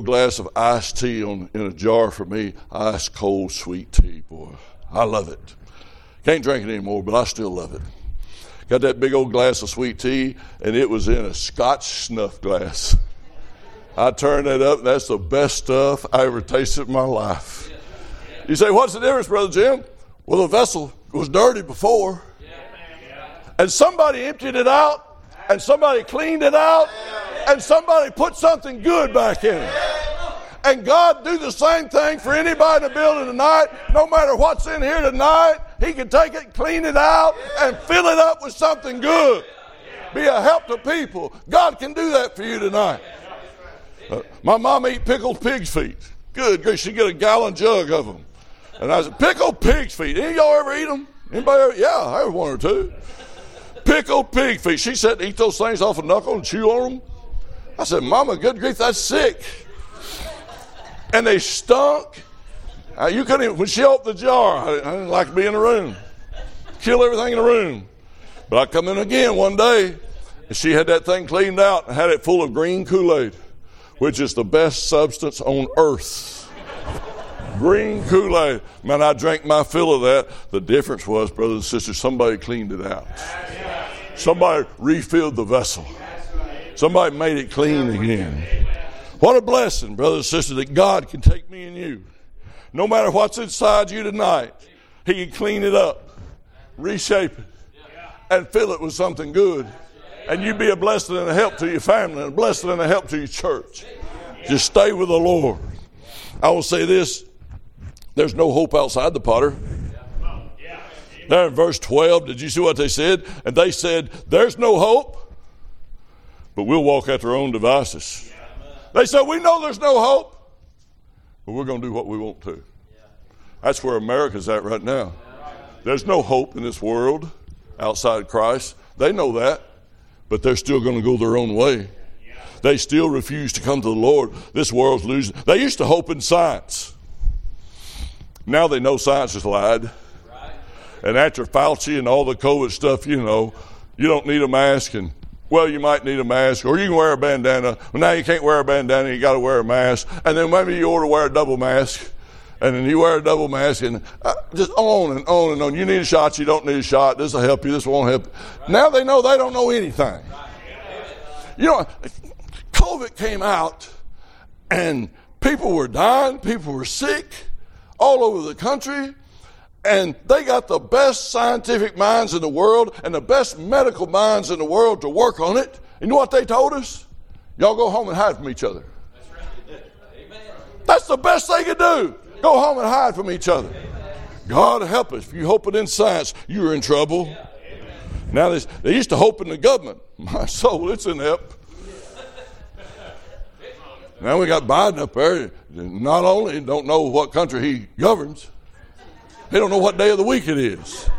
glass of iced tea in a jar for me. Ice cold sweet tea, boy. I love it. Can't drink it anymore, but I still love it. Got that big old glass of sweet tea, and it was in a Scotch snuff glass. I turned that up, and that's the best stuff I ever tasted in my life. You say, what's the difference, Brother Jim? Well, the vessel was dirty before, and somebody emptied it out, and somebody cleaned it out, and somebody put something good back in it. And God do the same thing for anybody in the building tonight. No matter what's in here tonight, He can take it, clean it out, and fill it up with something good. Be a help to people. God can do that for you tonight. My mom ate pickled pig's feet. Good grief, she'd get a gallon jug of them. And I said, pickled pig's feet. Any of y'all ever eat them? Anybody ever? Yeah, I have one or two. Pickled pig feet. She said to eat those things off a knuckle and chew on them. I said, Mama, good grief, that's sick. And they stunk. You couldn't even, when she opened the jar, I didn't like to be in the room. Kill everything in the room. But I come in again one day, and she had that thing cleaned out and had it full of green Kool-Aid, which is the best substance on earth. Green Kool-Aid. Man, I drank my fill of that. The difference was, brothers and sisters, somebody cleaned it out. Somebody refilled the vessel. Somebody made it clean again. What a blessing, brothers and sisters, that God can take me and you. No matter what's inside you tonight, He can clean it up, reshape it, and fill it with something good. And you be a blessing and a help to your family, and a blessing and a help to your church. Just stay with the Lord. I will say this. There's no hope outside the potter. There in verse 12, did you see what they said? And they said, there's no hope, but we'll walk after our own devices. They said, we know there's no hope, but we're going to do what we want to. That's where America's at right now. There's no hope in this world outside Christ. They know that, but they're still going to go their own way. They still refuse to come to the Lord. This world's losing. They used to hope in science. Now they know science has lied. And after Fauci and all the COVID stuff, you don't need a mask. And, well, you might need a mask. Or you can wear a bandana. Well, now you can't wear a bandana. You got to wear a mask. And then maybe you ought to wear a double mask. And then you wear a double mask. And just on and on and on. You need a shot. You don't need a shot. This will help you. This won't help you. Now they know they don't know anything. COVID came out. And people were dying. People were sick all over the country. And they got the best scientific minds in the world and the best medical minds in the world to work on it. You know what they told us? Y'all go home and hide from each other. That's the best they could do. Go home and hide from each other. God help us. If you hope it in science, you're in trouble. Now they used to hope in the government. My soul, it's in help. Now we got Biden up there. Not only don't know what country he governs, they don't know what day of the week it is.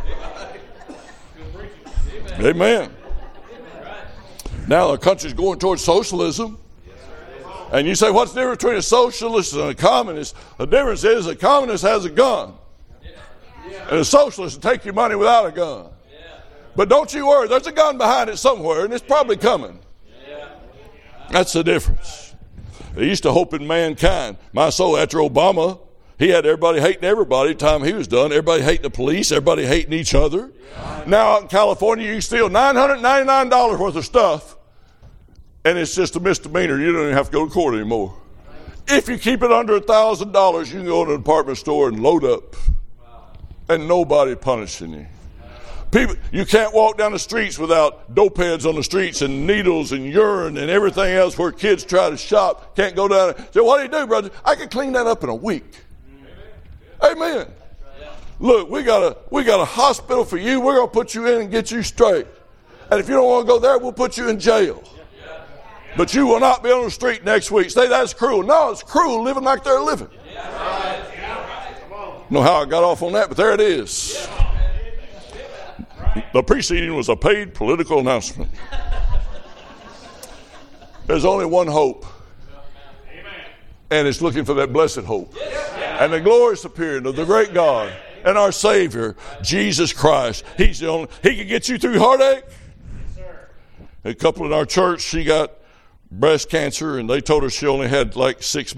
Amen. Now the country's going towards socialism. And you say, what's the difference between a socialist and a communist? The difference is a communist has a gun. And a socialist will take your money without a gun. But don't you worry, there's a gun behind it somewhere, and it's probably coming. That's the difference. They used to hope in mankind. My soul, after Obama, he had everybody hating everybody. The time he was done, everybody hating the police, everybody hating each other. Now out in California, you can steal $999 worth of stuff, and it's just a misdemeanor. You don't even have to go to court anymore. If you keep it under $1,000, you can go to a department store and load up, and nobody punishing you. People, you can't walk down the streets without dope heads on the streets and needles and urine and everything else where kids try to shop. Can't go down there. So what do you do, brother? I can clean that up in a week. Amen. Look, we got a hospital for you. We're going to put you in and get you straight. And if you don't want to go there, we'll put you in jail. But you will not be on the street next week. Say that's cruel. No, it's cruel living like they're living. I don't know how I got off on that, but there it is. The preceding was a paid political announcement. There's only one hope. And it's looking for that blessed hope. And the glorious appearing of the great God and our Savior, Jesus Christ. He's the only, He can get you through heartache. A couple in our church, she got breast cancer, and they told her she only had like 6